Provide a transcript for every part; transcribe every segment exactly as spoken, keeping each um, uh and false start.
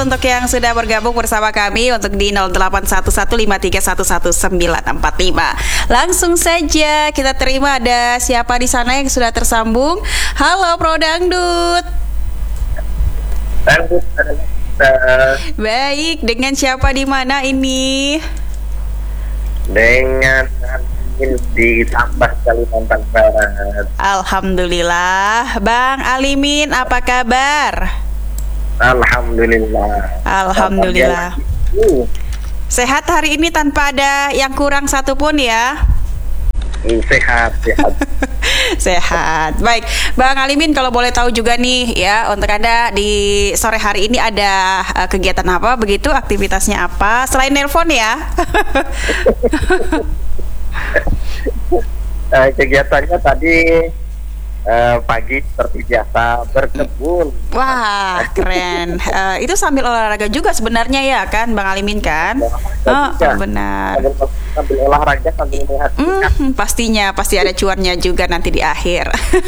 Untuk yang sudah bergabung bersama kami untuk di nol delapan satu satu lima tiga satu satu sembilan empat lima. Langsung saja kita terima ada siapa di sana yang sudah tersambung. Halo Pro Dangdut. Baik, dengan siapa di mana ini? Dengan Alimin di Tambah, Kalimantan Barat. Alhamdulillah. Bang Alimin, apa kabar? Alhamdulillah. Alhamdulillah. Sehat hari ini tanpa ada yang kurang satupun ya? Sehat, sehat. Sehat. Baik, Bang Alimin, kalau boleh tahu juga nih ya, untuk Anda di sore hari ini ada uh, kegiatan apa begitu? Aktivitasnya apa? Selain nelpon ya? uh, kegiatannya tadi Uh, pagi seperti biasa berkebun. Wah, keren. uh, Itu sambil olahraga juga sebenarnya ya kan Bang Alimin kan? Oh, oh benar. Sambil, sambil olahraga sambil melihat. Mm, pastinya pasti ada cuannya juga nanti di akhir.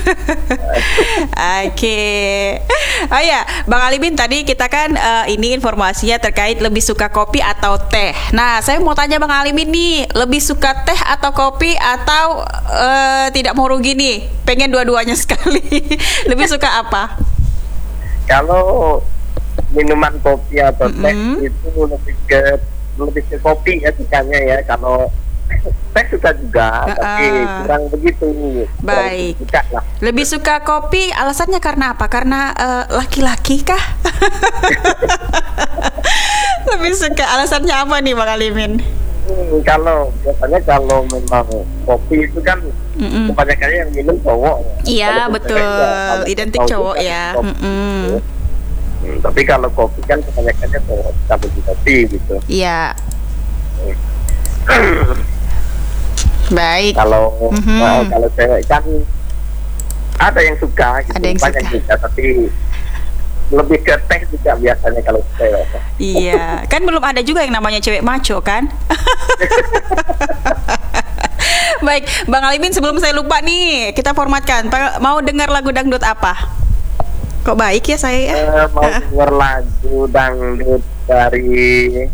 Oke. Okay. Oh ya, Bang Alimin, tadi kita kan uh, ini informasinya terkait lebih suka kopi atau teh. Nah, saya mau tanya Bang Alimin nih, lebih suka teh atau kopi atau uh, tidak mau rugi nih, pengen dua-duanya sekali. Lebih suka apa? Kalau minuman kopi atau teh mm-hmm. itu lebih ke lebih ke kopi ya sukanya ya. Kalau teh suka juga, uh, tapi kurang begitu. Baik. Kurang suka lah. Lebih suka kopi, alasannya karena apa? Karena uh, laki-laki kah? Lebih suka, alasannya apa nih Bang Alimin? Hmm, kalau biasanya kalau memang kopi itu kan mm-mm. kebanyakannya yang minum cowok. Iya betul, ya, identik cowok ya. Hmm, tapi kalau kopi kan kebanyakannya cowok suka beli kopi gitu. Iya. Baik. Kalau mm-hmm. uh, kalau cewek kan ada yang suka, gitu. Ada yang banyak suka. juga, tapi lebih ke teh juga biasanya kalau cewek. Iya, kan belum ada juga yang namanya cewek maco kan? Baik, Bang Alimin, sebelum saya lupa nih, kita formatkan. Mau dengar lagu dangdut apa? Kok baik ya saya? Uh, mau dengar lagu dangdut dari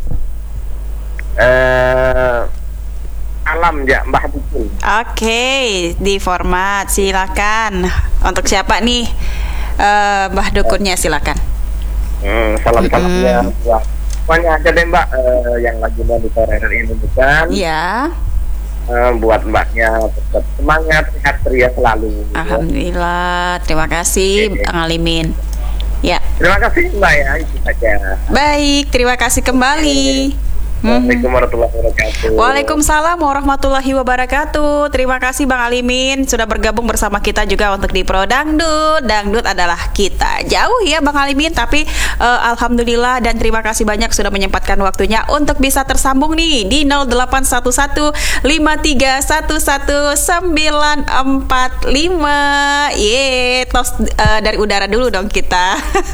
uh, Alam ya, Mbah Dukun. Oke, okay, di format silakan. Untuk siapa nih? Uh, Mbah Dukunnya silakan. Hmm, salam-salamnya hmm. buat semuanya aja deh Mbak, uh, yang lagi monitor R R I Indonesia. Iya. Uh, buat Mbaknya tetap semangat, sehat ceria selalu. Alhamdulillah, terima kasih Bang Alimin. Ya. Terima kasih Mbak ya, itu saja. Baik, terima kasih kembali. Assalamualaikum warahmatullahi wabarakatuh. Waalaikumsalam warahmatullahi wabarakatuh. Terima kasih Bang Alimin sudah bergabung bersama kita juga untuk di Pro Dangdut. Dangdut adalah kita. Jauh ya Bang Alimin, tapi uh, alhamdulillah dan terima kasih banyak sudah menyempatkan waktunya untuk bisa tersambung nih di nol delapan satu satu lima tiga satu satu sembilan empat lima. Ye, tos uh, dari udara dulu dong kita.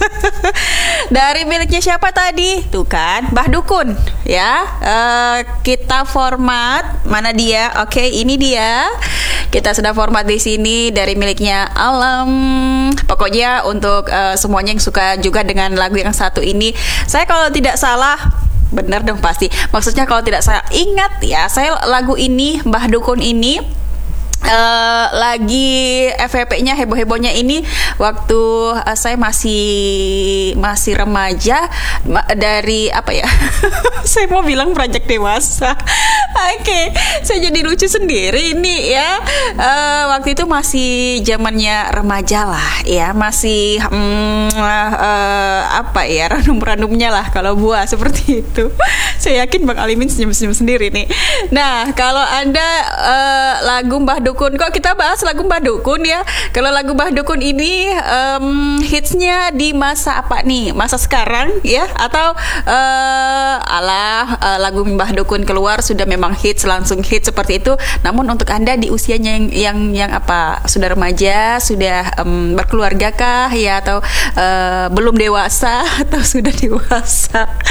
Dari miliknya siapa tadi? Tuh kan, Mbah Dukun ya. Uh, kita format mana dia? Oke, okay, ini dia. Kita sudah format di sini dari miliknya Alam. Pokoknya untuk uh, semuanya yang suka juga dengan lagu yang satu ini, saya kalau tidak salah, benar dong pasti. Maksudnya kalau tidak saya ingat ya, saya lagu ini Mbah Dukun ini Uh, lagi F V P-nya heboh-hebohnya ini waktu uh, saya masih masih remaja ma- dari apa ya? Saya mau bilang beranjak dewasa. Oke, okay. Saya jadi lucu sendiri ini ya. Uh, waktu itu masih zamannya remaja lah, ya masih um, uh, uh, apa ya ranum-ranumnya lah kalau buah seperti itu. Saya yakin Bang Alimin senyum-senyum sendiri nih. Nah, kalau Anda uh, lagu Mbah Dukun, kok kita bahas lagu Mbah Dukun ya? Kalau lagu Mbah Dukun ini um, hitsnya di masa apa nih? Masa sekarang ya? Atau uh, alah uh, lagu Mbah Dukun keluar sudah memang hits, langsung hits seperti itu. Namun untuk Anda di usianya yang yang, yang apa? Sudah remaja, sudah um, berkeluarga kah ya? Atau uh, belum dewasa atau sudah dewasa?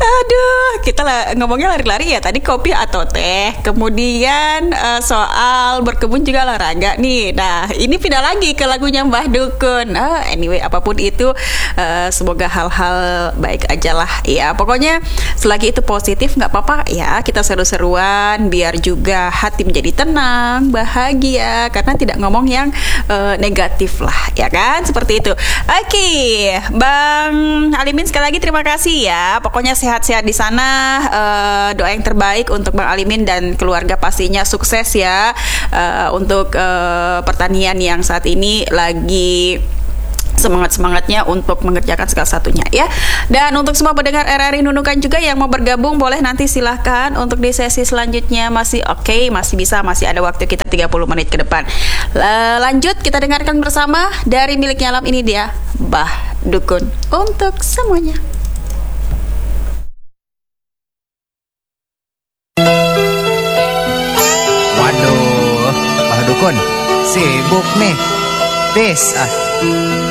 Aduh, kita lah ngomongnya lari-lari ya. Tadi kopi atau teh. Kemudian uh, soal berkebun juga olahraga nih. Nah, ini pindah lagi ke lagunya Mbah Dukun. Uh, anyway, apapun itu, uh, semoga hal-hal baik aja lah. Ya, pokoknya selagi itu positif nggak apa-apa ya. Kita seru-seruan biar juga hati menjadi tenang, bahagia. Karena tidak ngomong yang uh, negatif lah, ya kan? Seperti itu. Oke, okay, Bang Alimin sekali lagi terima kasih ya. Pokoknya sehat-sehat di sana. Uh, doa yang terbaik untuk Bang Alimin dan keluarga pastinya sukses ya uh, untuk uh, pertanian yang saat ini lagi semangat-semangatnya untuk mengerjakan segala satunya ya. Dan untuk semua pendengar R R I Nunukan juga yang mau bergabung boleh nanti silahkan untuk di sesi selanjutnya. Masih oke, okay, masih bisa, masih ada waktu kita tiga puluh menit ke depan. L- lanjut kita dengarkan bersama dari miliknya Alam, ini dia Mbah Dukun untuk semuanya. Waduh, Mbah Dukun sibuk nih. Bis ah.